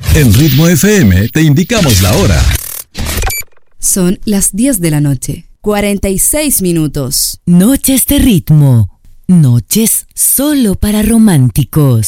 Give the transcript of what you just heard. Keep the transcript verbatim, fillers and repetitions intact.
En Ritmo F M te indicamos la hora. Son las diez de la noche, cuarenta y seis minutos. Noches de ritmo, noches solo para románticos.